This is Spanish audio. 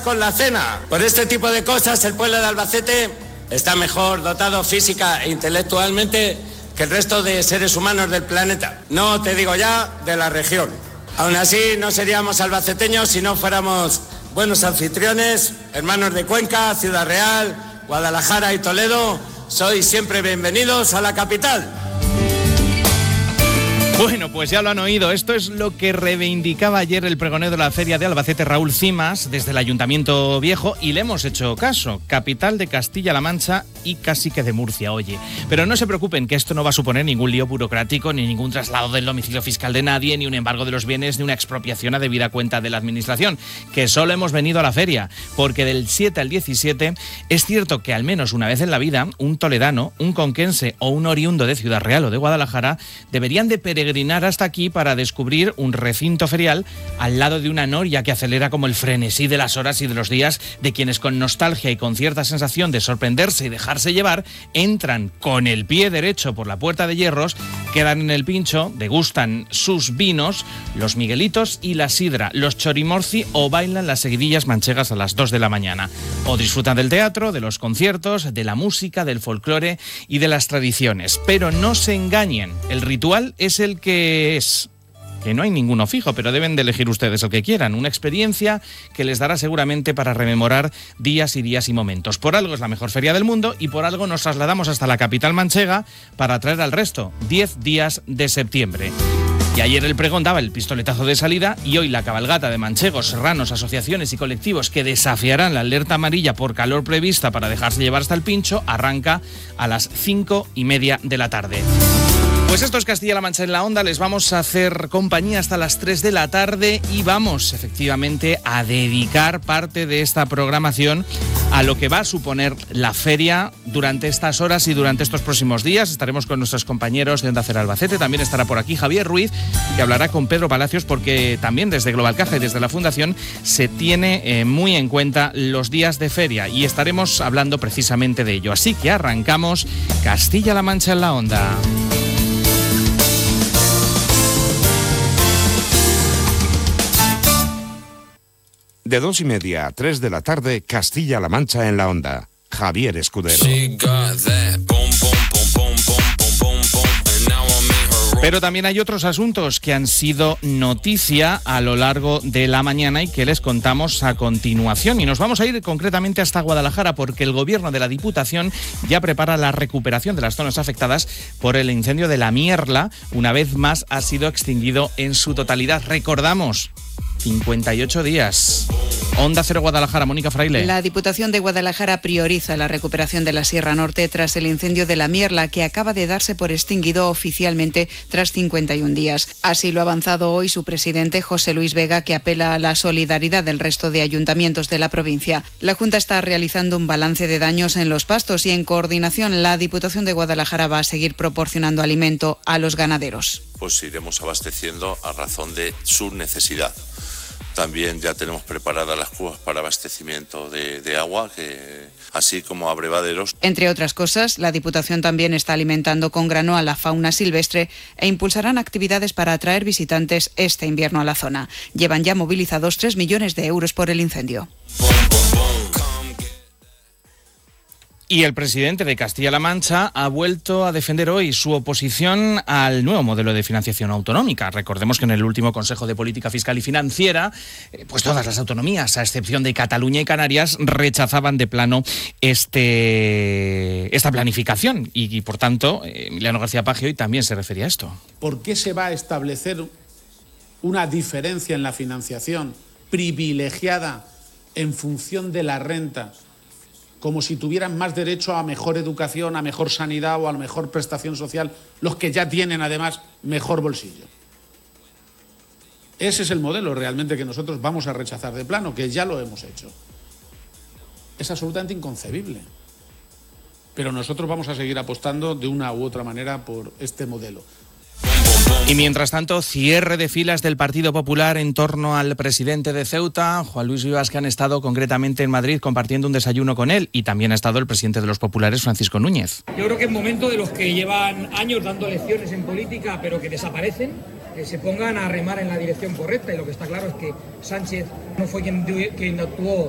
con la cena. Por este tipo de cosas el pueblo de Albacete está mejor dotado física e intelectualmente que el resto de seres humanos del planeta. No te digo ya de la región. Aún así no seríamos albaceteños si no fuéramos buenos anfitriones, hermanos de Cuenca, Ciudad Real, Guadalajara y Toledo. Sois siempre bienvenidos a la capital. Bueno, pues ya lo han oído. Esto es lo que reivindicaba ayer el pregonero de la Feria de Albacete, Raúl Cimas, desde el Ayuntamiento Viejo, y le hemos hecho caso. Capital de Castilla-La Mancha y casi que de Murcia, oye. Pero no se preocupen, que esto no va a suponer ningún lío burocrático, ni ningún traslado del domicilio fiscal de nadie, ni un embargo de los bienes, ni una expropiación a debida cuenta de la Administración, que solo hemos venido a la feria, porque del 7 al 17 es cierto que al menos una vez en la vida, un toledano, un conquense o un oriundo de Ciudad Real o de Guadalajara deberían de peregrinar hasta aquí para descubrir un recinto ferial al lado de una noria que acelera como el frenesí de las horas y de los días de quienes con nostalgia y con cierta sensación de sorprenderse y dejarse llevar entran con el pie derecho por la puerta de hierros, quedan en el pincho, degustan sus vinos, los miguelitos y la sidra, los chorimorci o bailan las seguidillas manchegas a las 2 de la mañana. O disfrutan del teatro, de los conciertos, de la música, del folclore y de las tradiciones. Pero no se engañen, el ritual es el que es, que no hay ninguno fijo, pero deben de elegir ustedes el que quieran, una experiencia que les dará seguramente para rememorar días y días y momentos. Por algo es la mejor feria del mundo y por algo nos trasladamos hasta la capital manchega para traer al resto, 10 días de septiembre. Y ayer el pregón daba el pistoletazo de salida y hoy la cabalgata de manchegos, serranos, asociaciones y colectivos que desafiarán la alerta amarilla por calor prevista para dejarse llevar hasta el pincho arranca a las 5:30 de la tarde. Pues esto es Castilla-La Mancha en la Onda, les vamos a hacer compañía hasta las 3 de la tarde y vamos efectivamente a dedicar parte de esta programación a lo que va a suponer la feria durante estas horas y durante estos próximos días. Estaremos con nuestros compañeros de Onda Cero Albacete, también estará por aquí Javier Ruiz, que hablará con Pedro Palacios, porque también desde Global Caja y desde la Fundación se tiene muy en cuenta los días de feria y estaremos hablando precisamente de ello. Así que arrancamos Castilla-La Mancha en la Onda. De 2:30 a 3 de la tarde, Castilla-La Mancha en la Onda. Javier Escudero. Pero también hay otros asuntos que han sido noticia a lo largo de la mañana y que les contamos a continuación. Y nos vamos a ir concretamente hasta Guadalajara porque el gobierno de la Diputación ya prepara la recuperación de las zonas afectadas por el incendio de La Mierla. Una vez más ha sido extinguido en su totalidad. Recordamos, 58 días. Onda Cero Guadalajara, Mónica Fraile. La Diputación de Guadalajara prioriza la recuperación de la Sierra Norte tras el incendio de La Mierla, que acaba de darse por extinguido oficialmente tras 51 días. Así lo ha avanzado hoy su presidente, José Luis Vega, que apela a la solidaridad del resto de ayuntamientos de la provincia. La Junta está realizando un balance de daños en los pastos y, en coordinación, la Diputación de Guadalajara va a seguir proporcionando alimento a los ganaderos. Pues iremos abasteciendo a razón de su necesidad. También ya tenemos preparadas las cubas para abastecimiento de agua, así como abrevaderos. Entre otras cosas, la Diputación también está alimentando con grano a la fauna silvestre e impulsarán actividades para atraer visitantes este invierno a la zona. Llevan ya movilizados 3 millones de euros por el incendio. Y el presidente de Castilla-La Mancha ha vuelto a defender hoy su oposición al nuevo modelo de financiación autonómica. Recordemos que en el último Consejo de Política Fiscal y Financiera, pues todas las autonomías, a excepción de Cataluña y Canarias, rechazaban de plano esta planificación. Y por tanto, Emiliano García Paje hoy también se refería a esto. ¿Por qué se va a establecer una diferencia en la financiación privilegiada en función de la renta, como si tuvieran más derecho a mejor educación, a mejor sanidad o a mejor prestación social, los que ya tienen además mejor bolsillo? Ese es el modelo realmente que nosotros vamos a rechazar de plano, que ya lo hemos hecho. Es absolutamente inconcebible. Pero nosotros vamos a seguir apostando de una u otra manera por este modelo. Y mientras tanto, cierre de filas del Partido Popular en torno al presidente de Ceuta, Juan Luis Vivas, que han estado concretamente en Madrid compartiendo un desayuno con él, y también ha estado el presidente de los populares, Francisco Núñez. Yo creo que es momento de los que llevan años dando lecciones en política pero que desaparecen, que se pongan a remar en la dirección correcta, y lo que está claro es que Sánchez no fue quien actuó